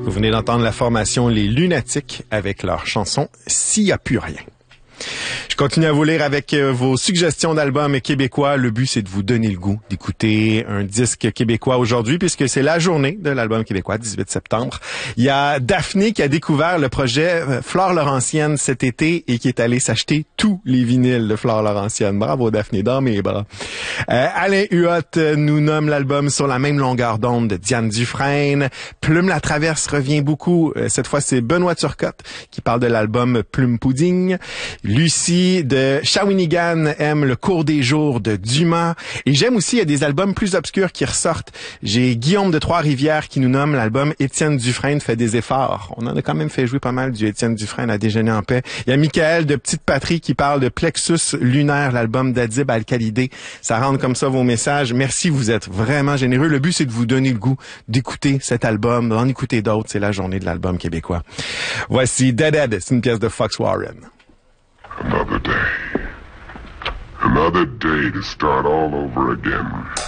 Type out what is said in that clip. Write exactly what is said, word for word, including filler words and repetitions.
Vous venez d'entendre la formation Les Lunatiques avec leur chanson « S'il y a plus rien ». Je continue à vous lire avec euh, vos suggestions d'albums québécois. Le but, c'est de vous donner le goût d'écouter un disque québécois aujourd'hui, puisque c'est la journée de l'album québécois, dix-huit septembre. Il y a Daphné qui a découvert le projet euh, Flore Laurentienne cet été et qui est allée s'acheter tous les vinyles de Flore Laurentienne. Bravo Daphné, dans mes bras. Euh, Alain Huot nous nomme l'album Sur la même longueur d'onde de Diane Dufresne. Plume la Traverse revient beaucoup. Euh, cette fois, c'est Benoît Turcotte qui parle de l'album Plume Pudding. Lucie de Shawinigan aime Le cours des jours de Dumas. Et j'aime aussi, il y a des albums plus obscurs qui ressortent. J'ai Guillaume de Trois-Rivières qui nous nomme l'album Étienne Dufresne fait des efforts. On en a quand même fait jouer pas mal du Étienne Dufresne à Déjeuner en paix. Il y a Michael de Petite Patrie qui parle de Plexus lunaire, l'album d'Adib Al-Khalidé. Ça rentre comme ça vos messages. Merci, vous êtes vraiment généreux. Le but, c'est de vous donner le goût d'écouter cet album, d'en écouter d'autres. C'est la journée de l'album québécois. Voici Deadhead, c'est une pièce de Fox Warren. Another day. Another day to start all over again.